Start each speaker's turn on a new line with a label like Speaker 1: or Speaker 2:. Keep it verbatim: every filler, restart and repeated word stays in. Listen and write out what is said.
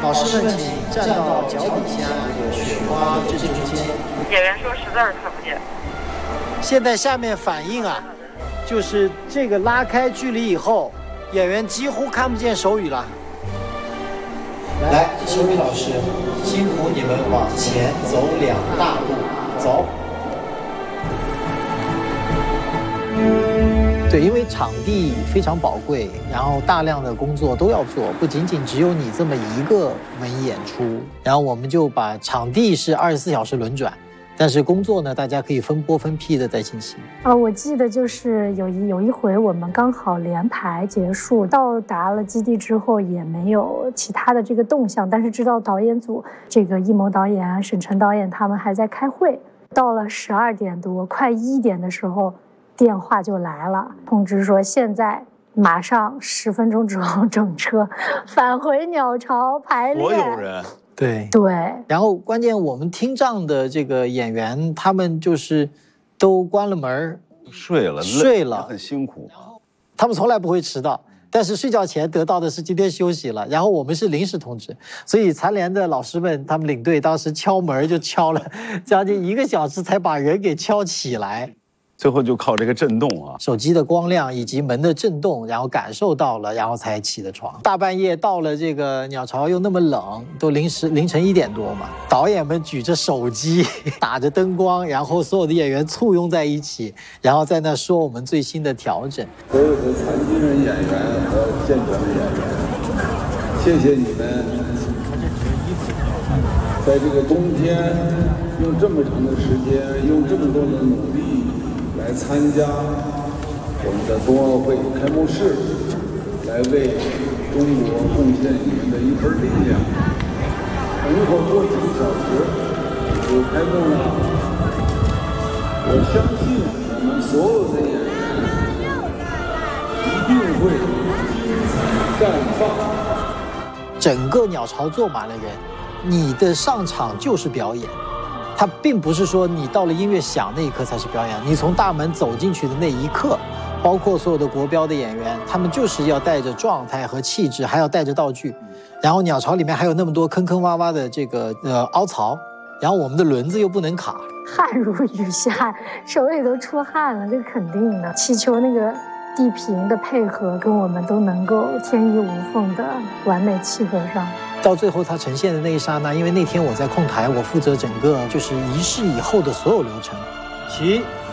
Speaker 1: 老师们请站到脚底下那个雪花正中间。
Speaker 2: 演员说实在是看不见。
Speaker 1: 现在下面反应啊，就是这个拉开距离以后，演员几乎看不见手语了。来，手语老师，辛苦你们往前走两大步，走。
Speaker 3: 对，因为场地非常宝贵，然后大量的工作都要做，不仅仅只有你这么一个门演出，然后我们就把场地是二十四小时轮转，但是工作呢，大家可以分波分批的在进行。
Speaker 4: 啊，我记得就是有一有一回我们刚好连排结束，到达了基地之后也没有其他的这个动向，但是知道导演组这个艺谋导演啊、沈晨导演他们还在开会。到了十二点多，快一点的时候。电话就来了，通知说现在马上十分钟之后整车返回鸟巢排练。
Speaker 5: 所有人，
Speaker 3: 对
Speaker 4: 对。
Speaker 3: 然后关键我们听障的这个演员，他们就是都关了门
Speaker 5: 睡了，
Speaker 3: 睡了，
Speaker 5: 很辛苦。
Speaker 3: 他们从来不会迟到，但是睡觉前得到的是今天休息了。然后我们是临时通知，所以残联的老师们，他们领队当时敲门就敲了将近一个小时，才把人给敲起来。
Speaker 5: 最后就靠这个震动啊，
Speaker 3: 手机的光亮以及门的震动，然后感受到了，然后才起的床。大半夜到了这个鸟巢又那么冷，都临时凌晨一点多嘛，导演们举着手机，打着灯光，然后所有的演员簇拥在一起，然后在那说我们最新的调整。
Speaker 6: 所有的残疾人演员和健全的演员，谢谢你们，在这个冬天用这么长的时间，用这么多的努力。来参加我们的冬奥会开幕式，来为中国贡献你们的一份力量。等一会儿过几个小时就开幕了，我相信我们所有的演员一定会精彩绽放。
Speaker 3: 整个鸟巢坐满了人，你的上场就是表演。它并不是说你到了音乐响那一刻才是表演，你从大门走进去的那一刻，包括所有的国标的演员，他们就是要带着状态和气质，还要带着道具。然后鸟巢里面还有那么多坑坑洼洼的这个呃凹槽，然后我们的轮子又不能卡，
Speaker 4: 汗如雨下，手里都出汗了，这肯定的。祈求那个地平的配合跟我们都能够天衣无缝的完美契合上。
Speaker 3: 到最后它呈现的那一刹那，因为那天我在控台，我负责整个就是仪式以后的所有流程。
Speaker 1: 起。